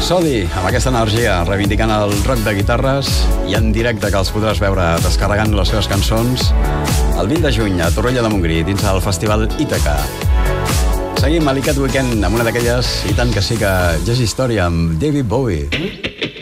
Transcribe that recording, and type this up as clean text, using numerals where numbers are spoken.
Sodi, amb aquesta energia, reivindicant el rock de guitarres i en directe, que els podràs veure descarregant les seves cançons el 20 de juny a Torroella de Montgrí, dins el festival Ítaca. Seguim a l'Icat Weekend amb una d'aquelles, i tant que sí que ja és història, amb David Bowie.